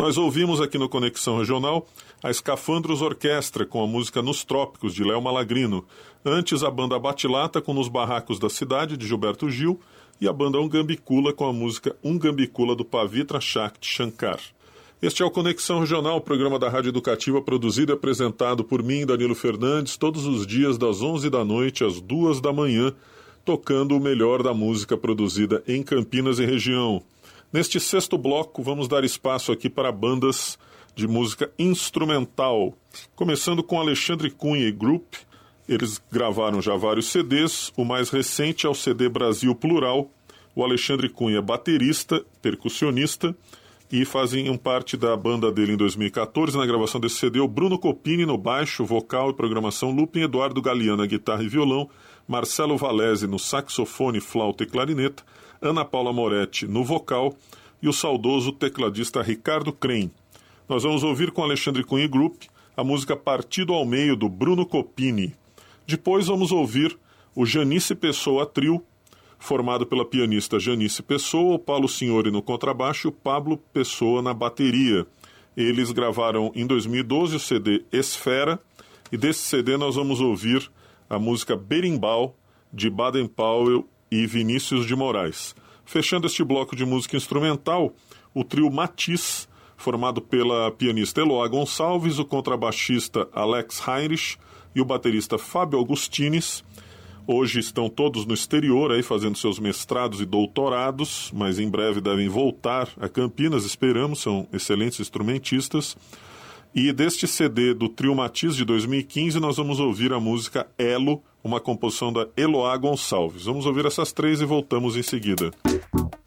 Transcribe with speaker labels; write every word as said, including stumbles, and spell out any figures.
Speaker 1: Nós ouvimos aqui no Conexão Regional a Escafandros Orquestra com a música Nos Trópicos, de Léo Malagrino. Antes, a banda Batilata com Nos Barracos da Cidade, de Gilberto Gil. E a banda Ungambicula com a música Ungambicula, do Pavitra Shakti Shankar. Este é o Conexão Regional, programa da Rádio Educativa produzido e apresentado por mim, Danilo Fernandes, todos os dias das onze da noite às duas da manhã, tocando o melhor da música produzida em Campinas e região. Neste sexto bloco, vamos dar espaço aqui para bandas de música instrumental. Começando com Alexandre Cunha e Group. Eles gravaram já vários C Ds. O mais recente é o C D Brasil Plural. O Alexandre Cunha é baterista, percussionista, e fazem parte da banda dele em dois mil e catorze. Na gravação desse C D, o Bruno Copini no baixo, vocal e programação looping, Eduardo Galeano na guitarra e violão, Marcelo Valese no saxofone, flauta e clarineta, Ana Paula Moretti no vocal e o saudoso tecladista Ricardo Crem. Nós vamos ouvir com Alexandre Cunha Group a música Partido ao Meio, do Bruno Copini. Depois vamos ouvir o Janice Pessoa Trio, formado pela pianista Janice Pessoa, o Paulo Signori no contrabaixo e o Pablo Pessoa na bateria. Eles gravaram em dois mil e doze o C D Esfera, e desse C D nós vamos ouvir a música Berimbau, de Baden Powell e Vinícius de Moraes. Fechando este bloco de música instrumental, o trio Matiz, formado pela pianista Eloá Gonçalves, o contrabaixista Alex Heinrich e o baterista Fábio Augustines. Hoje estão todos no exterior, aí fazendo seus mestrados e doutorados, mas em breve devem voltar a Campinas, esperamos, são excelentes instrumentistas. E deste C D do Trio Matiz de dois mil e quinze, nós vamos ouvir a música Elo, uma composição da Eloá Gonçalves. Vamos ouvir essas três e voltamos em seguida.